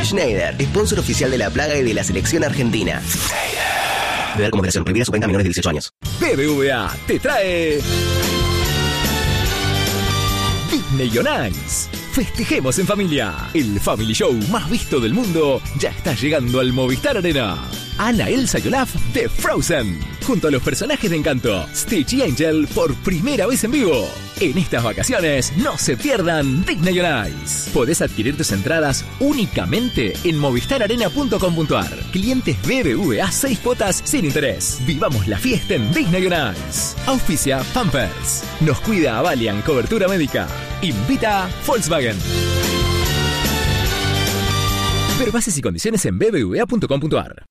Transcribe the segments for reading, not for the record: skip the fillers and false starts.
Schneider, sponsor oficial de La Plaga y de la selección argentina. Beber con moderación, prohibida su venta a menores de 18 años. BBVA te trae Disney on Ice. Festejemos en familia. El Family Show más visto del mundo ya está llegando al Movistar Arena. Anna, Elsa y Olaf de Frozen, junto a los personajes de Encanto, Stitch y Angel por primera vez en vivo. En estas vacaciones no se pierdan Disney on Ice. Podés adquirir tus entradas únicamente en movistararena.com.ar. Clientes BBVA 6 cuotas sin interés. Vivamos la fiesta en Disney on Ice. Auspicia Pampers. Nos cuida Avalian Cobertura Médica. Invita Volkswagen. Ver bases y condiciones en bbva.com.ar.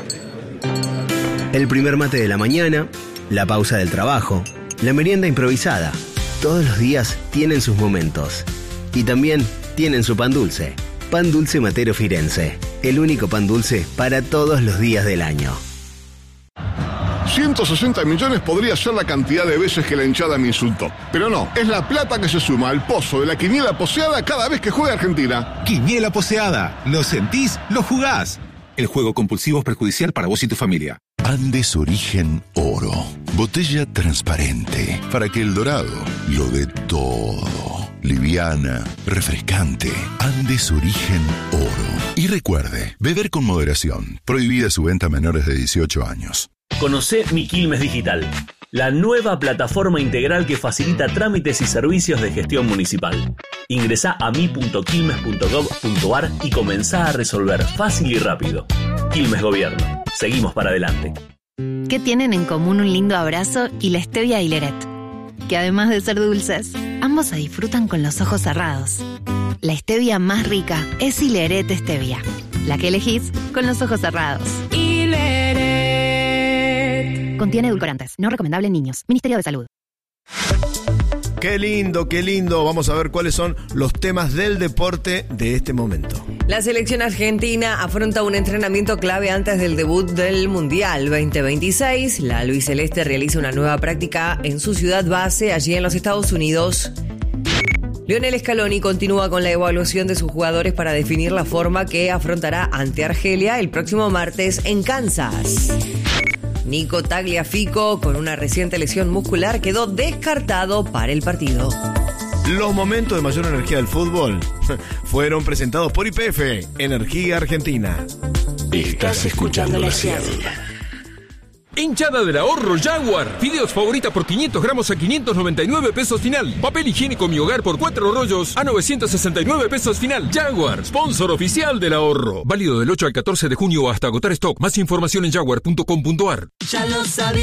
El primer mate de la mañana, la pausa del trabajo, la merienda improvisada. Todos los días tienen sus momentos. Y también tienen su pan dulce. Pan Dulce Matero Firenze. El único pan dulce para todos los días del año. 160 millones podría ser la cantidad de veces que la hinchada me insultó. Pero no, es la plata que se suma al pozo de la quiniela poseada cada vez que juega Argentina. Quiniela poseada. Lo sentís, lo jugás. El juego compulsivo es perjudicial para vos y tu familia. Andes Origen Oro. Botella transparente para que el dorado lo dé todo. Liviana, refrescante. Andes Origen Oro. Y recuerde, beber con moderación. Prohibida su venta a menores de 18 años. Conocé Mi Quilmes Digital, la nueva plataforma integral que facilita trámites y servicios de gestión municipal. Ingresá a mi.quilmes.gov.ar y comenzá a resolver fácil y rápido. Quilmes Gobierno. Seguimos para adelante. ¿Qué tienen en común un lindo abrazo y la stevia Hileret? Que además de ser dulces, ambos se disfrutan con los ojos cerrados. La stevia más rica es Hileret Stevia, la que elegís con los ojos cerrados. Hileret. Contiene edulcorantes, no recomendable en niños. Ministerio de Salud. Qué lindo, qué lindo. Vamos a ver cuáles son los temas del deporte de este momento. La selección argentina afronta un entrenamiento clave antes del debut del Mundial 2026. La albiceleste realiza una nueva práctica en su ciudad base, allí en los Estados Unidos. Lionel Scaloni continúa con la evaluación de sus jugadores para definir la forma que afrontará ante Argelia el próximo martes en Kansas. Nico Tagliafico, con una reciente lesión muscular, quedó descartado para el partido. Los momentos de mayor energía del fútbol fueron presentados por YPF, Energía Argentina. Estás escuchando la Ciel. Hinchada del ahorro Jaguar. Fideos favorita por 500 gramos a 599 pesos final. Papel higiénico Mi Hogar por 4 rollos a 969 pesos final. Jaguar, sponsor oficial del ahorro. Válido del 8 al 14 de junio hasta agotar stock. Más información en jaguar.com.ar. Ya lo sabía.